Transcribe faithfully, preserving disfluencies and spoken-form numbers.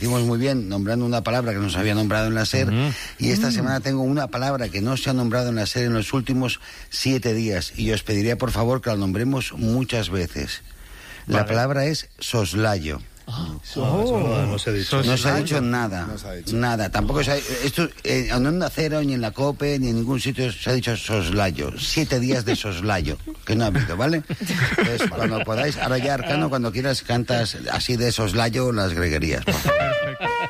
Hicimos muy bien nombrando una palabra que no se había nombrado en la SER, uh-huh. y esta uh-huh. semana tengo una palabra que no se ha nombrado en la SER en los últimos siete días, y os pediría por favor que la nombremos muchas veces. Vale. La palabra es soslayo. Oh. Oh. No, no se ha dicho, no se ha dicho nada, no se ha dicho. nada. Tampoco se ha, esto eh, en Onda Cero, ni en la COPE, ni en ningún sitio se ha dicho soslayo. Siete días de soslayo, que no ha habido, ¿vale? Entonces, cuando podáis, ahora ya, Arcano, cuando quieras cantas así de soslayo las greguerías, por favor.